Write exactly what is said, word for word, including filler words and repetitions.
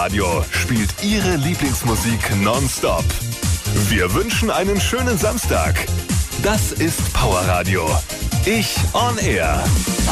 Radio spielt Ihre Lieblingsmusik nonstop. Wir wünschen einen schönen Samstag. Das ist Power Radio. Ich on Air.